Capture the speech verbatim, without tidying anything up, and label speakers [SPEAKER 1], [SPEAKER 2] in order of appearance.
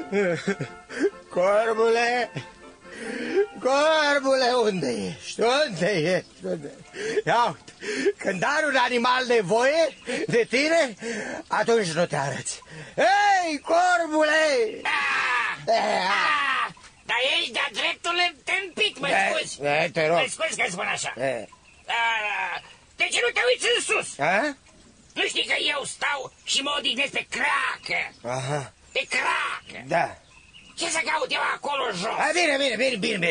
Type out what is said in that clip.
[SPEAKER 1] Corbule, corbule, unde ești? Unde ești? Unde? Ia uite, când are un animal nevoie de tine, atunci nu te arăți. Ei, corbule!
[SPEAKER 2] Ah, ah, dar ești de-a dreptul întâmpit, mă scuzi.
[SPEAKER 1] Te rog.
[SPEAKER 2] Mă scuzi că spun așa.
[SPEAKER 1] E.
[SPEAKER 2] Ah, de ce nu te uiți în sus?
[SPEAKER 1] A?
[SPEAKER 2] Nu știi că eu stau și mă odihnesc pe cracă?
[SPEAKER 1] Aha.
[SPEAKER 2] Pe cracă.
[SPEAKER 1] Da.
[SPEAKER 2] Ce să caut eu acolo jos?
[SPEAKER 1] A, bine, bine, bine, bine.